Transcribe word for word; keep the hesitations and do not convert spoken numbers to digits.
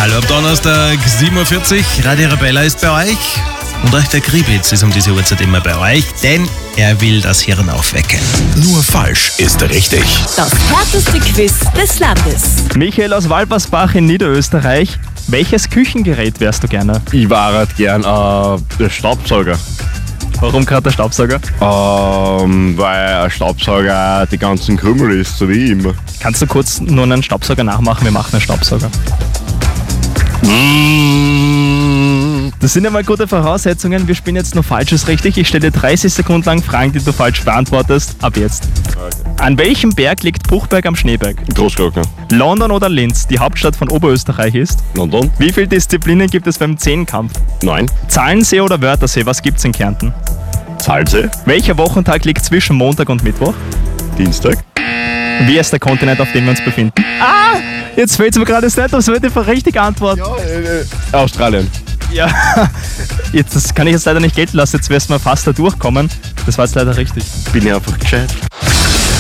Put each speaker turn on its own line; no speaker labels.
Hallo am Donnerstag, sieben Uhr vierzig, Radio Arabella ist bei euch. Und auch der Gribitz ist um diese Uhrzeit immer bei euch, denn er will das Hirn aufwecken.
Nur falsch ist richtig.
Das härteste Quiz des Landes.
Michael aus Walbersbach in Niederösterreich. Welches Küchengerät wärst du gerne?
Ich war halt gern äh, der Staubsauger.
Warum gerade der Staubsauger?
Ähm, weil ein Staubsauger die ganzen Krümel ist, so wie ich immer.
Kannst du kurz nur einen Staubsauger nachmachen? Wir machen einen Staubsauger. Das sind ja mal gute Voraussetzungen. Wir spielen jetzt nur Falsches richtig. Ich stelle dir dreißig Sekunden lang Fragen, die du falsch beantwortest. Ab jetzt.
Okay.
An welchem Berg liegt Buchberg am Schneeberg?
Großglockner.
London oder Linz, die Hauptstadt von Oberösterreich ist?
London.
Wie viele Disziplinen gibt es beim Zehnkampf?
Neun.
Zahlensee oder Wörthersee, was gibt's in Kärnten?
Salze.
Welcher Wochentag liegt zwischen Montag und Mittwoch?
Dienstag.
Wie ist der Kontinent, auf dem wir uns befinden? Ah! Jetzt fällt es mir gerade nicht, was wird die richtige Antwort?
Ja, äh, Australien.
Ja, jetzt, das kann ich jetzt leider nicht gelten lassen, jetzt wirst du mal fast da durchkommen. Das war jetzt leider richtig.
Bin ich einfach gescheit.